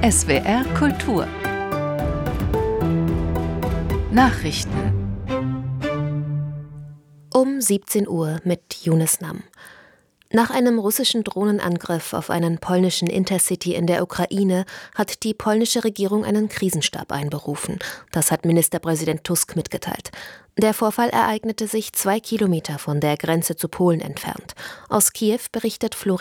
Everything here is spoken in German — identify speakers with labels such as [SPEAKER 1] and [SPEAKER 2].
[SPEAKER 1] SWR Kultur Nachrichten
[SPEAKER 2] um 17 Uhr mit Yunus Nam. Nach einem russischen Drohnenangriff auf einen polnischen Intercity in der Ukraine hat die polnische Regierung einen Krisenstab einberufen. Das hat Ministerpräsident Tusk mitgeteilt. Der Vorfall ereignete sich 2 Kilometer von der Grenze zu Polen entfernt. Aus Kiew berichtet Florian